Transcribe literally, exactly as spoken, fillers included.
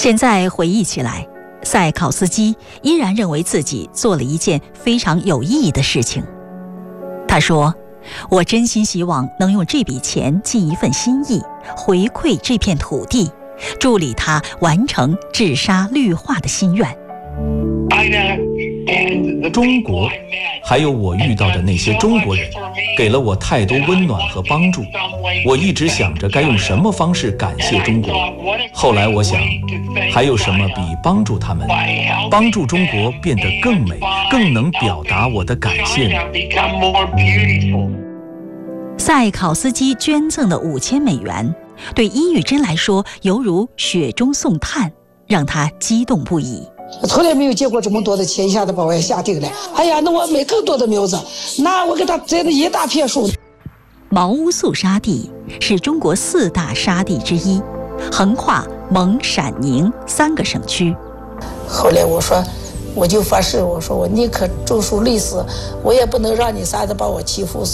现在回忆起来，塞考斯基依然认为自己做了一件非常有意义的事情。他说，我真心希望能用这笔钱尽一份心意，回馈这片土地，助力他完成治沙绿化的心愿。 中国，还有我遇到的那些中国人，给了我太多温暖和帮助。我一直想着该用什么方式感谢中国。后来我想，还有什么比帮助他们，帮助中国变得更美，更能表达我的感谢呢？ 塞考斯基捐赠的五千美元，对伊玉珍来说犹如雪中送炭，让她激动不已。 从来没有接过这么多的钱，一下子把我下定了。哎呀，那我买更多的苗子，那我给他栽了一大片树。 毛乌素沙地是中国四大沙地之一，横跨蒙、陕、宁三个省区。 后来我说，我就发誓，我说我宁可种树累死，我也不能让你仨子把我欺负死。